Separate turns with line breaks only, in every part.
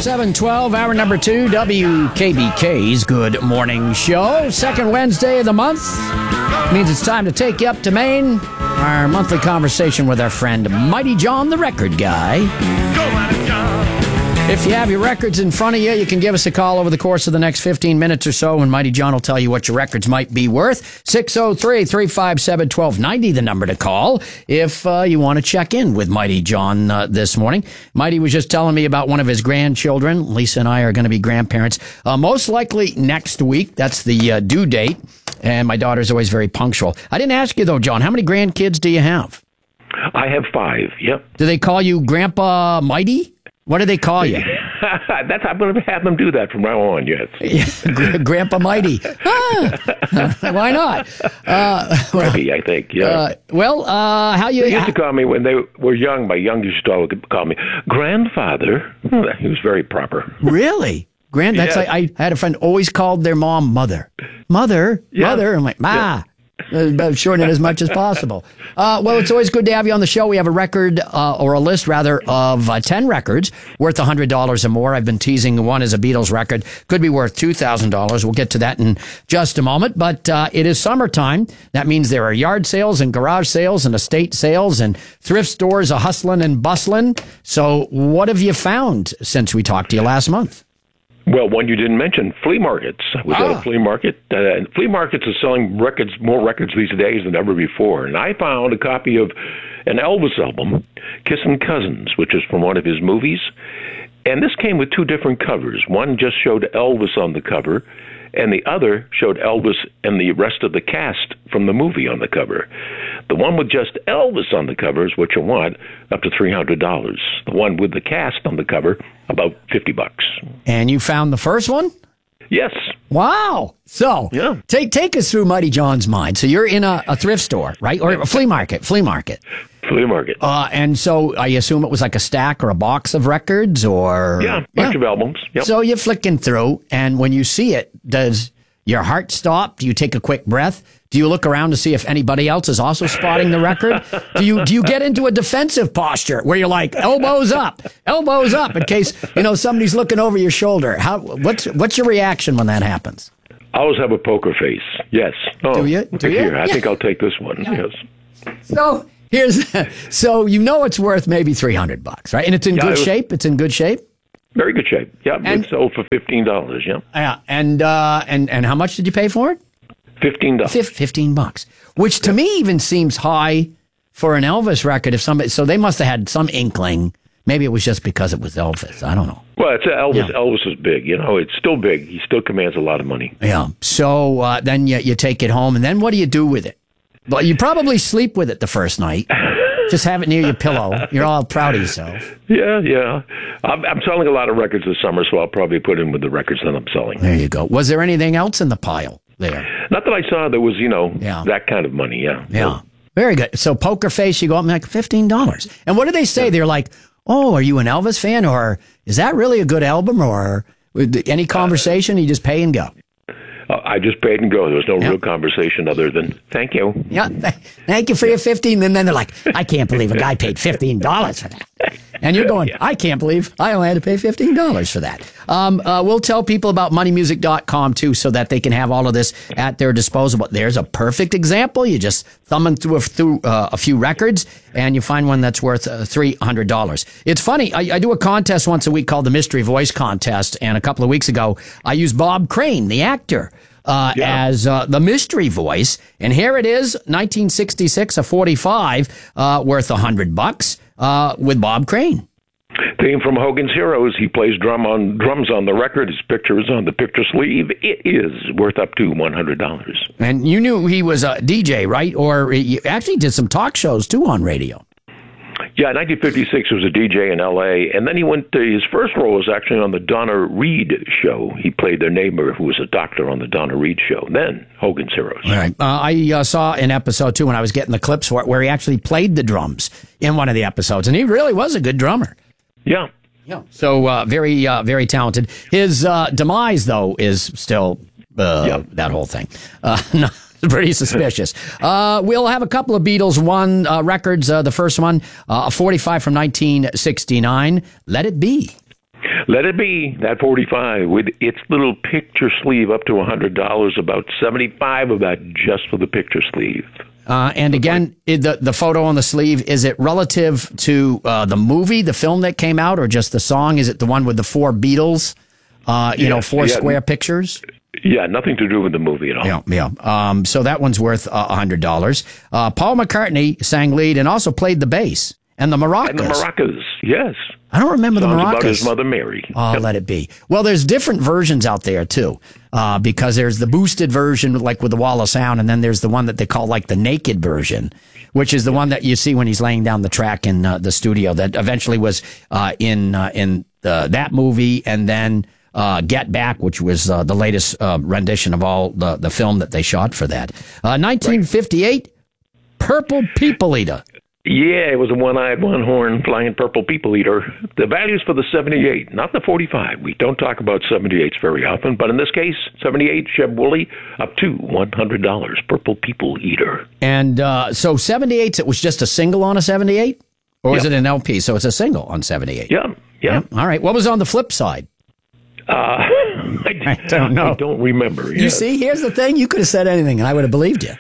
7:12, hour number 2, WKBK's Good Morning Show. Second Wednesday of the month. Means it's time to take you up to Maine. Our monthly conversation with our friend Mighty John, the record guy. Go, Mighty John. If you have your records in front of you, you can give us a call over the course of the next 15 minutes or so, and Mighty John will tell you what your records might be worth. 603-357-1290, the number to call if you want to check in with Mighty John this morning. Mighty was just telling me about one of his grandchildren. Lisa and I are going to be grandparents most likely next week. That's the due date, and my daughter's always very punctual. I didn't ask you, though, John, how many grandkids do you have?
I have 5, yep.
Do they call you Grandpa Mighty? What do they call you?
I'm going to have them do that from now on, yes.
Grandpa Mighty. Why not?
Maybe, I think, yeah.
How you...
They used to call me when they were young. My youngest daughter would call me grandfather. He was very proper.
Really? That's like, I had a friend always called their mom mother. Mother? I'm like, Ma. Yeah. Shorten it as much as possible. It's always good to have you on the show. We have a record, or a list rather, of 10 records worth $100 or more. I've been teasing one as a Beatles record. Could be worth $2,000. We'll get to that in just a moment. But it is summertime. That means there are yard sales and garage sales and estate sales and thrift stores a hustling and bustling. So what have you found since we talked to you last month?
Well, one you didn't mention, flea markets. I was at a flea market. And flea markets are selling more records these days than ever before. And I found a copy of an Elvis album, Kissin' Cousins, which is from one of his movies. And this came with 2 different covers. One just showed Elvis on the cover, and the other showed Elvis and the rest of the cast from the movie on the cover. The one with just Elvis on the cover is what you want, up to $300. The one with the cast on the cover, about $50.
And you found the first one?
Yes.
Wow. So, take us through Mighty John's mind. So you're in a thrift store, right? Or a flea market.
Flea market.
And so I assume it was like a stack or a box of records or...
Yeah, bunch of albums. Yep.
So you're flicking through, and when you see it, does your heart stop? Do you take a quick breath? Do you look around to see if anybody else is also spotting the record? Do you get into a defensive posture where you're like elbows up in case somebody's looking over your shoulder? What's your reaction when that happens?
I always have a poker face. Yes. Oh,
do you?
Here, I think I'll take this one. Yeah.
Yes. So it's worth maybe $300, right? And it's in good shape. It's in good shape.
Very good shape. Yeah, it sold for $15. Yeah.
Yeah, and how much did you pay for it?
$15.
$15, which to me even seems high for an Elvis record. So they must have had some inkling. Maybe it was just because it was Elvis. I don't know.
Well, it's Elvis. Yeah. Elvis is big. It's still big. He still commands a lot of money.
Yeah. So then you take it home, and then what do you do with it? Well, you probably sleep with it the first night. Just have it near your pillow. You're all proud of yourself.
Yeah. I'm selling a lot of records this summer, so I'll probably put in with the records that I'm selling.
There you go. Was there anything else in the pile there?
Not that I saw. There was, that kind of money. Yeah.
Yeah. Very good. So poker face, you go up and like $15. And what do they say? They're like, oh, are you an Elvis fan? Or is that really a good album? Or any conversation? You just pay and go.
I just paid and go. There was no real conversation other than, thank you.
Yeah, thank you for your $15. And then they're like, I can't believe a guy paid $15 for that. And you're going, I can't believe I only had to pay $15 for that. We'll tell people about moneymusic.com, too, so that they can have all of this at their disposal. But there's a perfect example. You just thumbing through a few records, and you find one that's worth $300. It's funny. I do a contest once a week called the Mystery Voice Contest, and a couple of weeks ago, I used Bob Crane, the actor, as the mystery voice. And here it is, 1966, a 45, worth $100, with Bob Crane.
Theme from Hogan's Heroes. He plays drums on the record. His picture is on the picture sleeve. It is worth up to $100.
And you knew he was a DJ, right? Or he actually did some talk shows, too, on radio.
Yeah, in 1956, he was a DJ in L.A., and then he went to, his first role was actually on the Donna Reed show. He played their neighbor who was a doctor on the Donna Reed show, then Hogan's Heroes.
All right. I saw an episode, too, when I was getting the clips for it, where he actually played the drums in one of the episodes, and he really was a good drummer.
Yeah.
Yeah. So very, very talented. His demise, though, is still that whole thing. No. Pretty suspicious. We'll have a couple of Beatles records. The first one, a 45 from 1969, Let It Be.
Let it be that 45 with its little picture sleeve up to $100, about 75 of that just for the picture sleeve.
And again, the photo on the sleeve, is it relative to the movie, the film that came out, or just the song? Is it the one with the four Beatles, four square pictures?
Yeah, nothing to do with the movie at all.
Yeah. So that one's worth $100. Paul McCartney sang lead and also played the bass. And the maracas.
And the maracas, yes.
I don't remember the maracas.
About his mother Mary.
Oh, let it be. Well, there's different versions out there, too, because there's the boosted version, like with the wall of sound, and then there's the one that they call like the naked version, which is the one that you see when he's laying down the track in the studio that eventually was in that movie, and then Get Back, which was the latest rendition of all the film that they shot for that. 1958, Purple People Eater.
Yeah, it was a one-eyed, one-horn, flying purple people eater. The value's for the 78, not the 45. We don't talk about 78s very often, but in this case, 78 Sheb Woolley, up to $100, purple people eater.
And so 78s, it was just a single on a 78? Or is it an LP? So it's a single on 78?
Yeah.
All right. What was on the flip side?
I don't know. I don't remember.
You see, here's the thing. You could have said anything, and I would have believed you.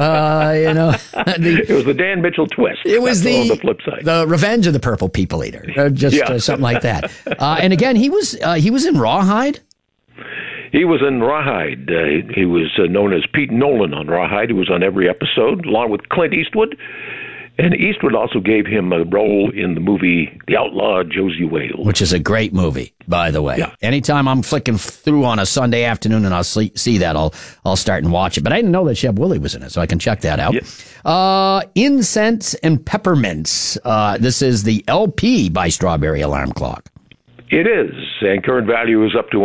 It was the Dan Mitchell twist.
It was
on the flip side.
The Revenge of the Purple People Eater, something like that. And again, he was in Rawhide.
He was in Rawhide. He was known as Pete Nolan on Rawhide. He was on every episode, along with Clint Eastwood. And Eastwood also gave him a role in the movie The Outlaw Josie Wales.
Which is a great movie, by the way.
Yeah.
Anytime I'm flicking through on a Sunday afternoon and I'll see that, I'll start and watch it. But I didn't know that Sheb Woolley was in it, so I can check that out.
Yeah.
Incense and Peppermints. This is the LP by Strawberry Alarm Clock.
It is, and current value is up to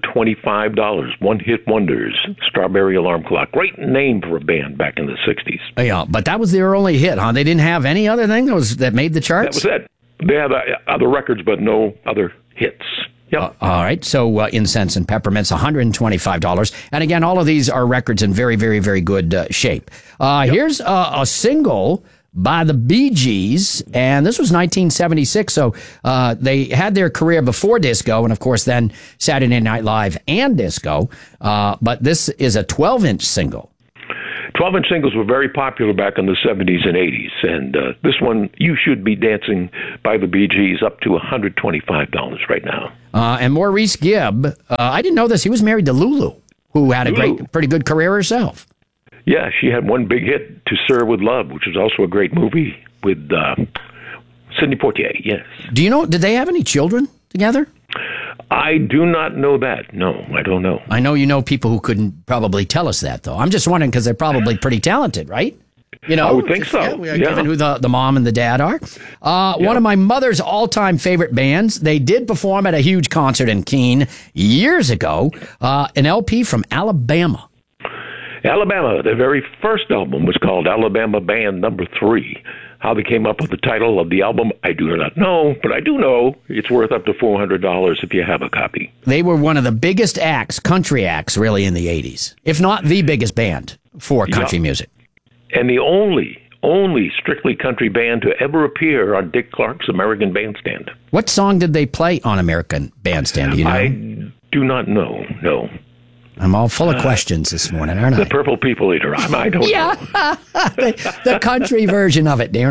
$125. One-hit wonders, Strawberry Alarm Clock. Great name for a band back in the 60s.
Yeah, but that was their only hit, huh? They didn't have any other thing that made the charts?
That was it. They have other records, but no other hits. Yep.
All right, so Incense and Peppermints, $125. And again, all of these are records in very, very, very good shape. Here's a single by the Bee Gees, and this was 1976, so they had their career before disco, and of course then Saturday Night Live and disco, but this is a 12-inch single.
12-inch singles were very popular back in the 70s and 80s, and this one, You Should Be Dancing by the Bee Gees, up to $125 right now.
And Maurice Gibb, I didn't know this, he was married to Lulu, who had a pretty good career herself.
Yeah, she had one big hit, To Sir With Love, which was also a great movie with Sidney Poitier, yes.
Do you know, did they have any children together?
I do not know that. No, I don't know.
I know you know people who couldn't probably tell us that, though. I'm just wondering because they're probably pretty talented, right? You know,
I would think so.
Given who the mom and the dad are. One of my mother's all-time favorite bands. They did perform at a huge concert in Keene years ago. An LP from Alabama.
Alabama, their very first album was called Alabama Band Number 3. How they came up with the title of the album, I do not know, but I do know it's worth up to $400 if you have a copy.
They were one of the biggest acts, country acts, really, in the 80s, if not the biggest band for country music.
And the only strictly country band to ever appear on Dick Clark's American Bandstand.
What song did they play on American Bandstand? Do you know?
I do not know, no.
I'm all full of questions this morning, aren't I?
The Purple People Eater. I don't know.
the country version of it. The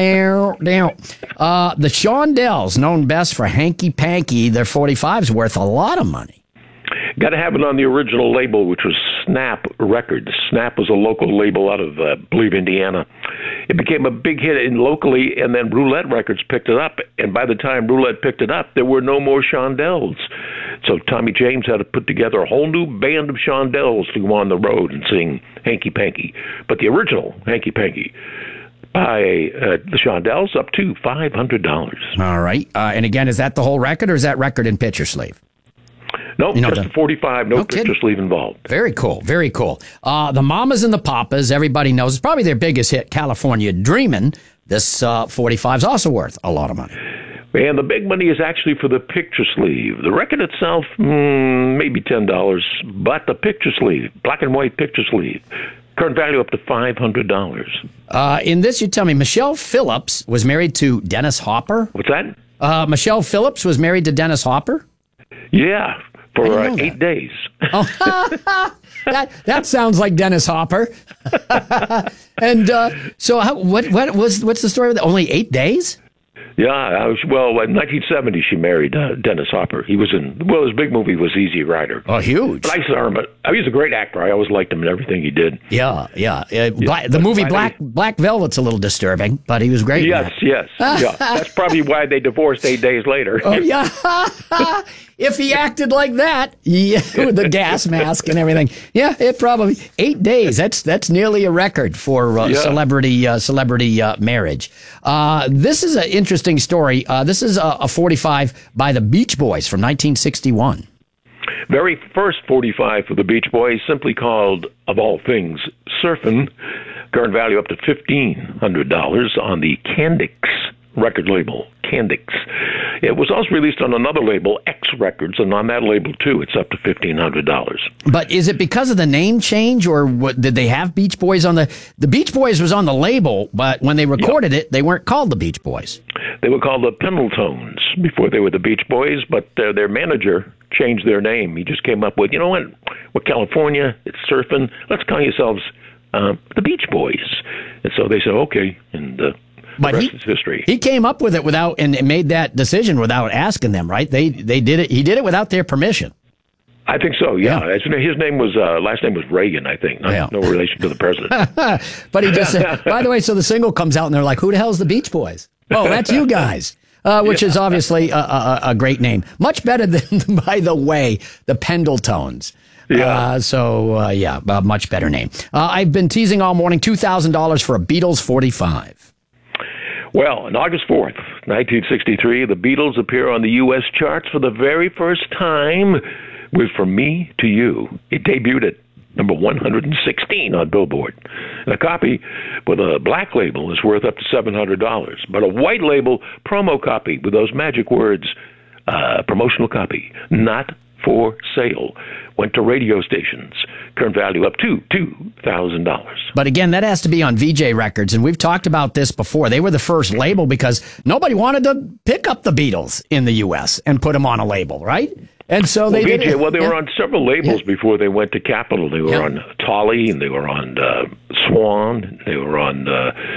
Shondells, known best for Hanky Panky, their 45's worth a lot of money.
Got to have it on the original label, which was Snap Records. Snap was a local label out of, I believe, Indiana. It became a big hit locally, and then Roulette Records picked it up. And by the time Roulette picked it up, there were no more Shondells. So Tommy James had to put together a whole new band of Shondells to go on the road and sing Hanky Panky. But the original Hanky Panky by the Shondells, up to $500.
All right. And again, is that the whole record, or is that record in picture sleeve?
Nope, just the 45, no picture sleeve involved.
Very cool, very cool. The Mamas and the Papas, everybody knows, it's probably their biggest hit, California Dreamin'. This 45 is also worth a lot of money.
And the big money is actually for the picture sleeve. The record itself, maybe $10, but the picture sleeve, black and white picture sleeve, current value up to $500.
In this, you tell me, Michelle Phillips was married to Dennis Hopper.
What's that?
Michelle Phillips was married to Dennis Hopper.
Yeah, for 8 days.
Oh, that sounds like Dennis Hopper. And so, what's the story with that? Only 8 days?
Yeah, in 1970 she married Dennis Hopper. He was his big movie was Easy Rider.
Oh, huge!
But I saw him. He was a great actor. I always liked him in everything he did.
Yeah. The movie Black Velvet's a little disturbing, but he was great.
Yes. Yeah. That's probably why they divorced 8 days later.
Oh yeah. If he acted like that, yeah, with the gas mask and everything, yeah, it probably 8 days. That's nearly a record for celebrity marriage. This is an interesting story. This is a 45 by the Beach Boys from 1961.
Very first 45 for the Beach Boys, simply called, of all things, Surfin', current value up to $1,500 on the Candix record label, Candix. It was also released on another label, X Records, and on that label, too, it's up to $1,500.
But is it because of the name change, or what, did they have Beach Boys on the Beach Boys was on the label, but when they recorded it, they weren't called the Beach Boys.
They were called the Pendletones before they were the Beach Boys, but their manager changed their name. He just came up with, you know what, we're California, it's surfing, let's call yourselves the Beach Boys. And so they said, okay, and the rest is history. He
came up with it without, and made that decision without asking them, right? They did it. He did it without their permission.
I think so. Yeah. His name was last name was Reagan. I think no relation to the president.
But he just said. By the way, so the single comes out, and they're like, "Who the hell's the Beach Boys?" Oh, that's you guys. Which is obviously a great name. Much better than, by the way, the Pendletones.
Yeah.
Much better name. I've been teasing all morning. $2,000 for a Beatles 45.
Well, on August 4th, 1963, the Beatles appear on the U.S. charts for the very first time with From Me to You. It debuted at number 116 on Billboard. And a copy with a black label is worth up to $700, but a white label promo copy with those magic words, promotional copy, not for sale, went to radio stations. Current value up to $2,000.
But again, that has to be on VJ Records, and we've talked about this before. They were the first label because nobody wanted to pick up the Beatles in the U.S. and put them on a label, right? And so they did.
They were on several labels before they went to Capitol. They were on Tolly, and they were on Swan, and they were on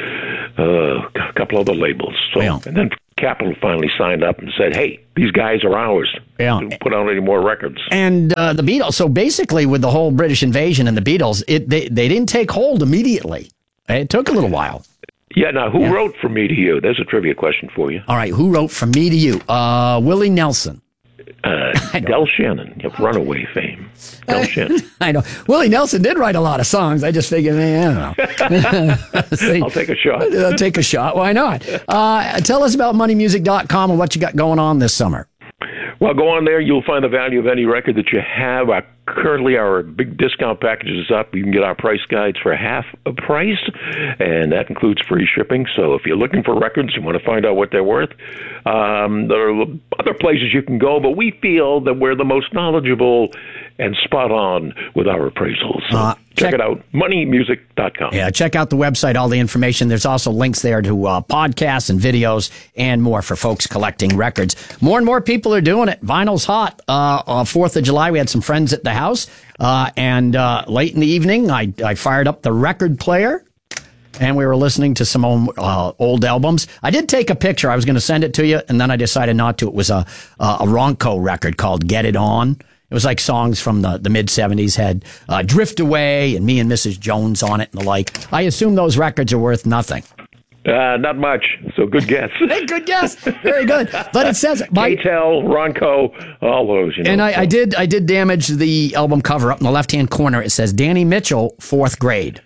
a couple other labels. So, and then Capitol finally signed up and said, "Hey, these guys are ours. Don't put out any more records." And
the Beatles. So basically, with the whole British invasion and the Beatles, they didn't take hold immediately. It took a little while.
Yeah. Now, who wrote From Me to You? There's a trivia question for you.
All right. Who wrote From Me to You? Willie Nelson.
Del Shannon of Runaway fame. Del Shannon.
I know. Willie Nelson did write a lot of songs. I just figured, I don't know.
I'll take a shot.
I'll take a shot. Why not? Tell us about moneymusic.com and what you got going on this summer.
Well, go on there. You'll find the value of any record that you have. Currently, our big discount package is up. You can get our price guides for half a price, and that includes free shipping. So if you're looking for records, you want to find out what they're worth, there are other places you can go, but we feel that we're the most knowledgeable and spot on with our appraisals. So check it out, moneymusic.com.
Yeah, check out the website, all the information. There's also links there to podcasts and videos and more for folks collecting records. More and more people are doing it. Vinyl's hot. On 4th of July, we had some friends at the house, and late in the evening, I fired up the record player, and we were listening to some old albums. I did take a picture. I was going to send it to you, and then I decided not to. It was a Ronco record called Get It On. It was like songs from the mid-'70s, had Drift Away and Me and Mrs. Jones on it and the like. I assume those records are worth nothing.
Not much, so good guess.
Hey, good guess. Very good. But it says...
K-Tel, Ronco, all those, you know.
And I did damage the album cover up in the left-hand corner. It says Danny Mitchell, 4th grade.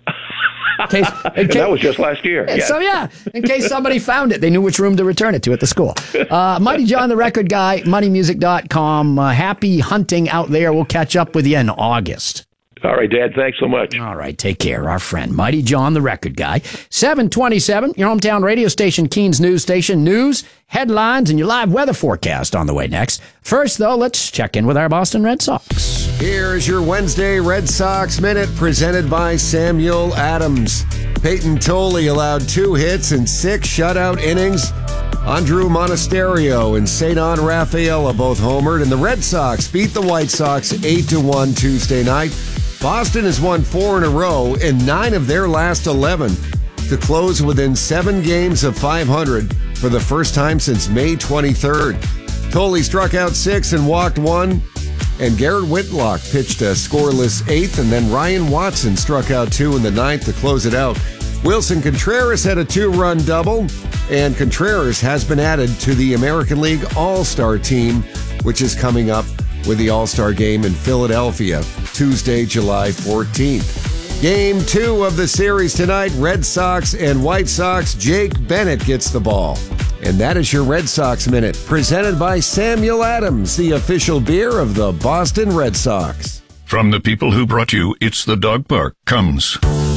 That was just last year. Yeah.
So, in case somebody found it, they knew which room to return it to at the school. Mighty John, the record guy, moneymusic.com. Happy hunting out there. We'll catch up with you in August.
All right, Dad. Thanks so much.
All right. Take care. Our friend, Mighty John, the record guy. 727, your hometown radio station, Keens News Station. News, headlines, and your live weather forecast on the way next. First, though, let's check in with our Boston Red Sox.
Here's your Wednesday Red Sox Minute presented by Samuel Adams. Peyton Tolley allowed 2 hits and 6 shutout innings. Andrew Monasterio and Cedon Rafaela both homered, and the Red Sox beat the White Sox 8-1 Tuesday night. Boston has won 4 in a row and 9 of their last 11 to close within 7 games of 500 for the first time since May 23rd. Tolley struck out 6 and walked 1. And Garrett Whitlock pitched a scoreless 8th, and then Ryan Watson struck out 2 in the 9th to close it out. Wilson Contreras had a 2-run double, and Contreras has been added to the American League All-Star team, which is coming up with the All-Star game in Philadelphia, Tuesday, July 14th. Game 2 of the series tonight, Red Sox and White Sox. Jake Bennett gets the ball. And that is your Red Sox Minute, presented by Samuel Adams, the official beer of the Boston Red Sox.
From the people who brought you It's the Dog Park comes